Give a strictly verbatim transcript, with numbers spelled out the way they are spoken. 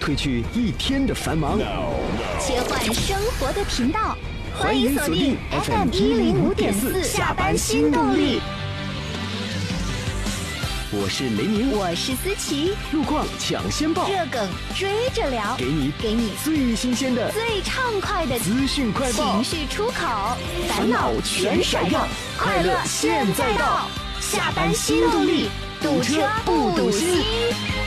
褪去一天的繁忙， 切换生活的频道， 欢迎锁定 F M 一零五点四下班新动力。我是雷鸣， 我是思琪， 路况抢先报， 热梗追着聊， 给你给你最新鲜的、 最畅快的资讯快报， 情绪出口，烦恼全甩掉，快乐现在到，下班新动力，堵车不堵心。